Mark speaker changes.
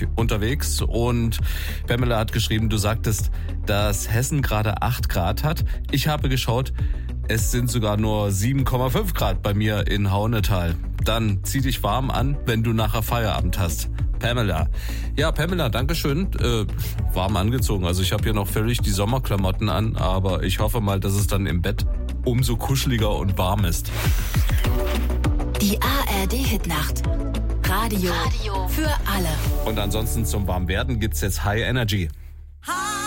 Speaker 1: ich unterwegs und Pamela hat geschrieben, du sagtest, dass Hessen gerade 8 Grad hat. Ich habe geschaut, es sind sogar nur 7,5 Grad bei mir in Haunetal. Dann zieh dich warm an, wenn du nachher Feierabend hast. Pamela. Ja, Pamela, dankeschön. Warm angezogen. Also ich habe hier noch völlig die Sommerklamotten an, aber ich hoffe mal, dass es dann im Bett umso kuscheliger und warm ist.
Speaker 2: Die ARD-Hitnacht. Radio für alle.
Speaker 1: Und ansonsten zum Warmwerden gibt's jetzt High Energy.